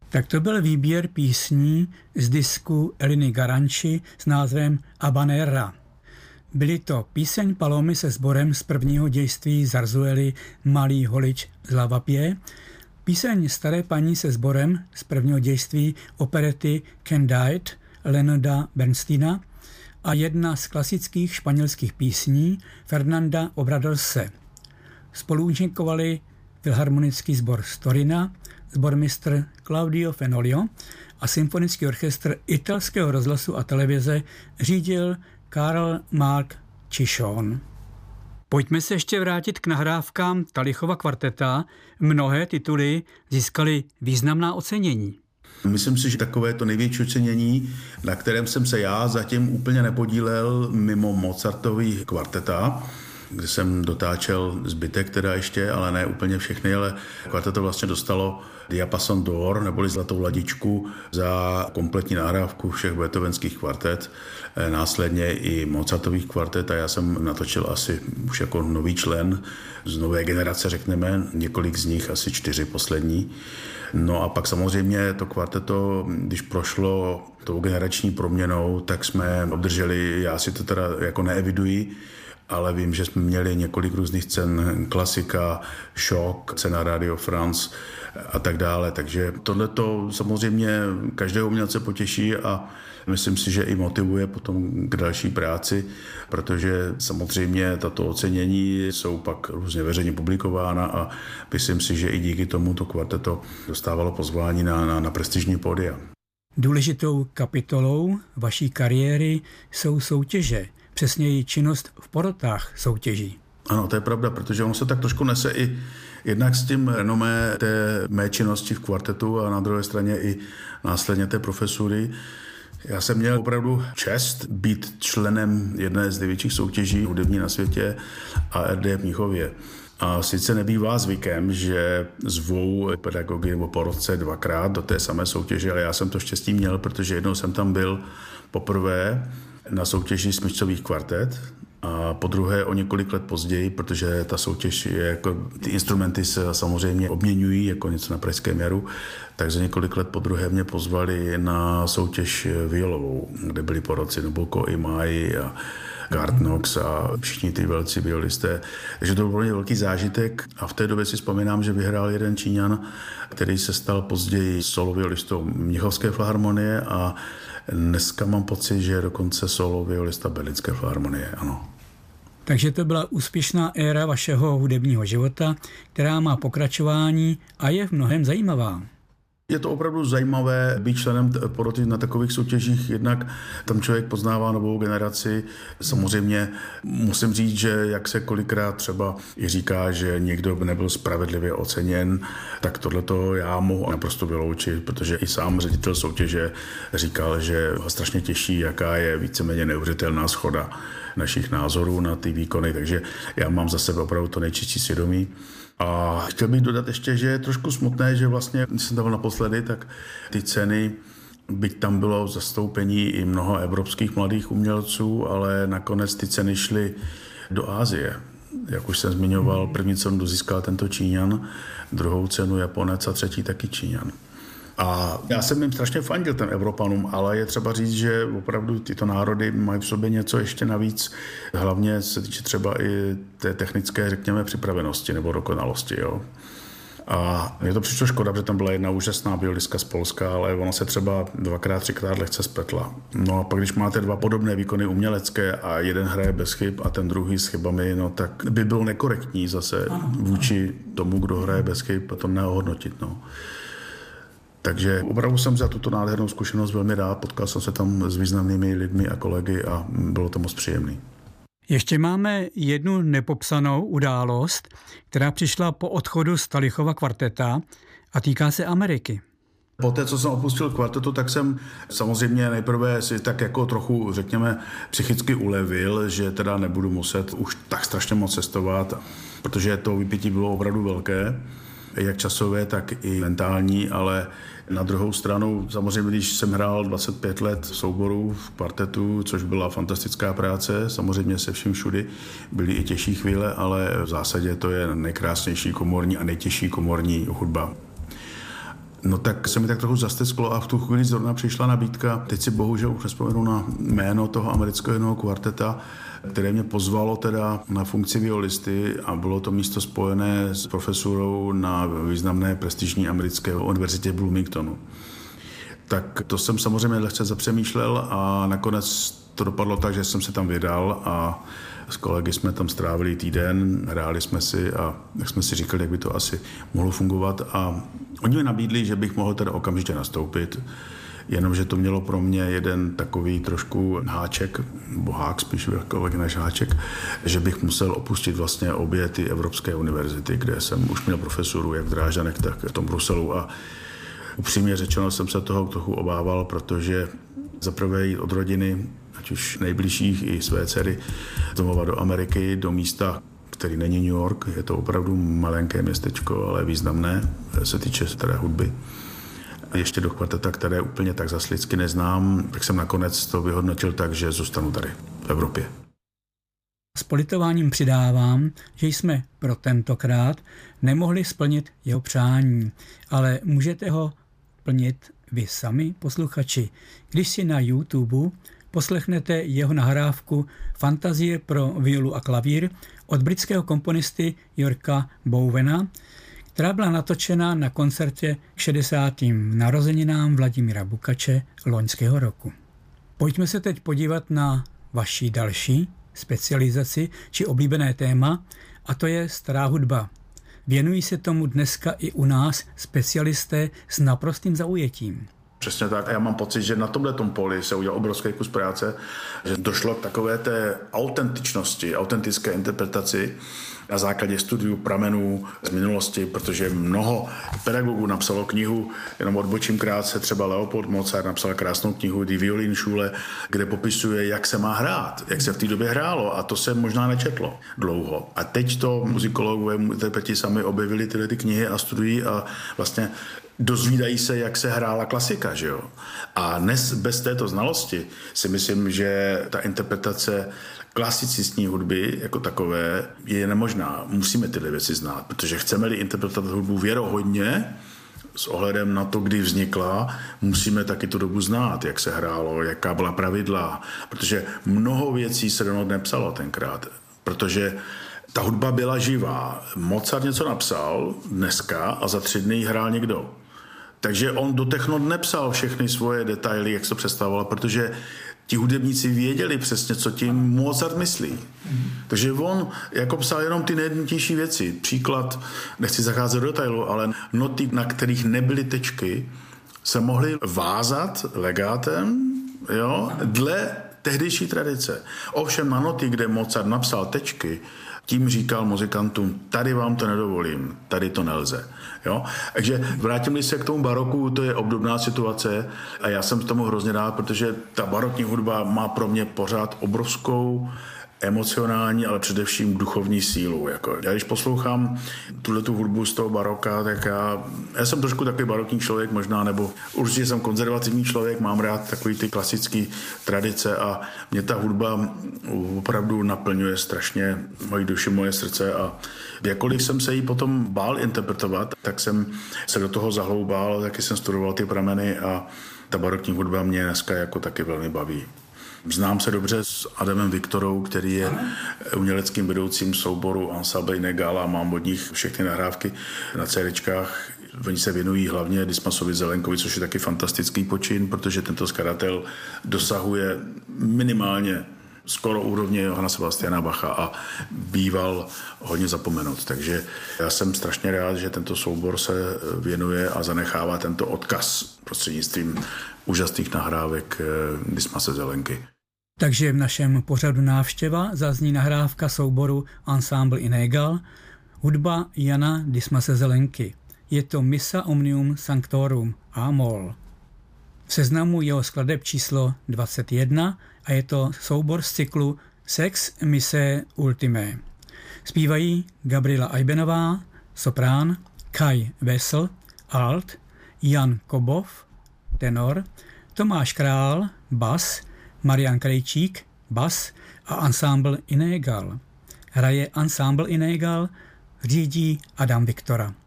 Tak to byl výběr písní z disku Eliny Garanči s názvem Habanera. Byly to píseň Palomy se sborem z prvního dějství Zarzuely Malý holič z Lavapie, píseň Staré paní se sborem z prvního dějství operety Candide Leonarda Bernsteina a jedna z klasických španělských písní Fernanda Obradorse. Spoluúčinkovali Filharmonický sbor z Torina, sbormistr Claudio Fenolio a symfonický orchestr italského rozhlasu a televize řídil Karl Mark Cichon. Pojďme se ještě vrátit k nahrávkám Talichova kvarteta. Mnohé tituly získaly významná ocenění. Myslím si, že takové to největší ocenění, na kterém jsem se já zatím úplně nepodílel mimo Mozartový kvarteta, kde jsem dotáčel zbytek teda ještě, ale ne úplně všechny, ale kvarteto vlastně dostalo Diapason d'Or, neboli zlatou ladičku za kompletní nahrávku všech beethovenských kvartet, následně i Mozartových kvartet a já jsem natočil asi už jako nový člen z nové generace, řekneme, několik z nich, asi 4 poslední. No a pak samozřejmě to kvarteto, když prošlo tou generační proměnou, tak jsme obdrželi, já si to teda jako neeviduji, ale vím, že jsme měli několik různých cen, klasika, šok, cena Radio France a tak dále. Takže tohleto samozřejmě každého umělce potěší a myslím si, že i motivuje potom k další práci, protože samozřejmě tato ocenění jsou pak různě veřejně publikována a myslím si, že i díky tomu to kvarteto dostávalo pozvání na prestižní pódia. Důležitou kapitolou vaší kariéry jsou soutěže, přesněji činnost v porotách soutěží. Ano, to je pravda, protože ono se tak trošku nese i jednak s tím renomé té mé činnosti v kvartetu a na druhé straně i následně té profesury. Já jsem měl opravdu čest být členem jedné z největších soutěží hudební na světě ARD v Mnichově. A sice nebývá zvykem, že zvou pedagogy nebo porotce 2krát do té samé soutěže, ale já jsem to štěstí měl, protože jednou jsem tam byl poprvé na soutěži smyčcových kvartet a podruhé o několik let později, protože ta soutěž je jako, ty instrumenty se samozřejmě obměňují jako něco na Pražském jaru, tak za několik let podruhé mě pozvali na soutěž violovou, kde byli porotci Noboko i Mai a Gart Knox a všichni ty velcí violisté. Takže to byl pro mě velký zážitek a v té době si vzpomínám, že vyhrál jeden Číňan, který se stal později solo violistou Mnichovské filharmonie a dneska mám pocit, že je dokonce solo violista Berlínské filharmonie, ano. Takže to byla úspěšná éra vašeho hudebního života, která má pokračování a je v mnohém zajímavá. Je to opravdu zajímavé být členem poroty na takových soutěžích, jednak tam člověk poznává novou generaci. Samozřejmě musím říct, že jak se kolikrát třeba i říká, že někdo nebyl spravedlivě oceněn, tak tohleto já mohu naprosto vyloučit, protože i sám ředitel soutěže říkal, že ho strašně těší, jaká je víceméně neuvěřitelná shoda našich názorů na ty výkony, takže já mám za sebe opravdu to nejčistší svědomí. A chtěl bych dodat ještě, že je trošku smutné, že vlastně, když jsem tam byl naposledy, tak ty ceny, byť tam bylo zastoupení i mnoho evropských mladých umělců, ale nakonec ty ceny šly do Asie. Jak už jsem zmiňoval, první cenu získal tento Číňan, druhou cenu Japonec a třetí taky Číňan. A já jsem jim strašně fandil těm Evropanům, ale je třeba říct, že opravdu tyto národy mají v sobě něco ještě navíc. Hlavně se týče třeba i té technické, řekněme, připravenosti nebo dokonalosti. Jo. A mě to přišlo škoda, protože tam byla jedna úžasná violistka z Polska, ale ona se třeba 2x, 3x lehce spletla. No a pak, když máte 2 podobné výkony umělecké a jeden hraje bez chyb a ten druhý s chybami, no tak by bylo nekorektní zase vůči tomu, kdo hraje bez chyb, a to neohodnotit. No. Takže opravdu jsem za tuto nádhernou zkušenost velmi rád. Potkal jsem se tam s významnými lidmi a kolegy a bylo to moc příjemné. Ještě máme jednu nepopsanou událost, která přišla po odchodu z Talichova kvarteta a týká se Ameriky. Poté, co jsem opustil kvartetu, tak jsem samozřejmě nejprve si tak jako trochu, řekněme, psychicky ulevil, že teda nebudu muset už tak strašně moc cestovat, protože to vypětí bylo opravdu velké, jak časové, tak i mentální, ale na druhou stranu, samozřejmě, když jsem hrál 25 let v souboru, v kvartetu, což byla fantastická práce, samozřejmě se vším všudy, byly i těžší chvíle, ale v zásadě to je nejkrásnější komorní a nejtěžší komorní hudba. No tak se mi tak trochu zastesklo a v tu chvíli zrovna přišla nabídka, teď si bohužel už nespomenu na jméno toho amerického kvarteta, které mě pozvalo teda na funkci violisty a bylo to místo spojené s profesurou na významné prestižní americké univerzitě v Bloomingtonu. Tak to jsem samozřejmě lehce zapřemýšlel a nakonec to dopadlo tak, že jsem se tam vydal a s kolegy jsme tam strávili týden, hráli jsme si a jak jsme si říkali, jak by to asi mohlo fungovat a oni mi nabídli, že bych mohl teda okamžitě nastoupit, jenomže to mělo pro mě jeden takový trošku háček, nebo hák spíš než háček, že bych musel opustit vlastně obě ty evropské univerzity, kde jsem už měl profesuru jak v Drážďanech, tak v tom Bruselu a upřímně řečeno jsem se toho trochu obával, protože zaprvé jít od rodiny, ať už nejbližších i své dcery, domova do Ameriky, do místa, který není New York, je to opravdu malinké městečko, ale významné, se týče teda hudby. A ještě do kvarteta, které úplně tak zas lidsky neznám, tak jsem nakonec to vyhodnotil tak, že zůstanu tady v Evropě. S politováním přidávám, že jsme pro tentokrát nemohli splnit jeho přání, ale můžete ho plnit vy sami, posluchači, když si na YouTube poslechnete jeho nahrávku Fantazie pro violu a klavír od britského komponisty Yorka Bowena, která byla natočena na koncertě k 60. narozeninám Vladimíra Bukače loňského roku. Pojďme se teď podívat na vaši další specializaci či oblíbené téma, a to je stará hudba. Věnují se tomu dneska i u nás specialisté s naprostým zaujetím. Přesně tak. A já mám pocit, že na tomhletom poli se udělal obrovský kus práce, že došlo k takové té autentičnosti, autentické interpretaci na základě studiů pramenů z minulosti, protože mnoho pedagogů napsalo knihu, jenom odbočím krátce, třeba Leopold Mozart napsal krásnou knihu Die Violinschule, kde popisuje, jak se má hrát, jak se v té době hrálo a to se možná nečetlo dlouho. A teď to muzikologové, interpreti sami objevili tyhle ty knihy a studují a vlastně dozvídají se, jak se hrála klasika, že jo? A dnes bez této znalosti si myslím, že ta interpretace klasicistní hudby jako takové je nemožná. Musíme tyhle věci znát, protože chceme-li interpretovat hudbu věrohodně, s ohledem na to, kdy vznikla, musíme taky tu dobu znát, jak se hrálo, jaká byla pravidla, protože mnoho věcí se do not nepsalo tenkrát, protože ta hudba byla živá. Mozart něco napsal dneska a za 3 dny hrál někdo. Takže on do těch not nepsal všechny svoje detaily, jak se to představoval, protože ti hudebníci věděli přesně, co tím Mozart myslí. Takže on jako psal jenom ty nejdůležitější věci. Příklad, nechci zacházet do detailu, ale noty, na kterých nebyly tečky, se mohly vázat legátem, jo, dle tehdejší tradice. Ovšem na noty, kde Mozart napsal tečky, tím říkal muzikantům, tady vám to nedovolím, tady to nelze. Jo? Takže vrátím se k tomu baroku, to je obdobná situace a já jsem tomu hrozně rád, protože ta barokní hudba má pro mě pořád obrovskou emocionální, ale především duchovní sílu. Jako. Já když poslouchám tu hudbu z toho baroka, tak já jsem trošku takový barokní člověk možná, nebo určitě jsem konzervativní člověk, mám rád takový ty klasické tradice a mě ta hudba opravdu naplňuje strašně moji duši, moje srdce a jakkoliv jsem se jí potom bál interpretovat, tak jsem se do toho zahloubal, taky jsem studoval ty prameny a ta barokní hudba mě dneska jako taky velmi baví. Znám se dobře s Adamem Viktorou, který je uměleckým vedoucím souboru Ensemble Inégal a mám od nich všechny nahrávky na CDčkách. Oni se věnují hlavně Dismasovi Zelenkovi, což je taky fantastický počin, protože tento skladatel dosahuje minimálně skoro úrovně Johanna Sebastiana Bacha a býval hodně zapomenut. Takže já jsem strašně rád, že tento soubor se věnuje a zanechává tento odkaz prostřednictvím úžasných nahrávek Dismase Zelenky. Takže v našem pořadu Návštěva zazní nahrávka souboru Ensemble Inégal, hudba Jana Dismase Zelenky. Je to Missa Omnium Sanctorum A-moll. V seznamu jeho skladeb číslo 21 a je to soubor z cyklu Sex Mise Ultime. Zpívají Gabriela Ajbenová, soprán, Kai Wessel, alt, Jan Kobov, tenor, Tomáš Král, bas, Marian Krejčík, bas a Ensemble Inégal. Hraje Ensemble Inégal, řídí Adam Viktora.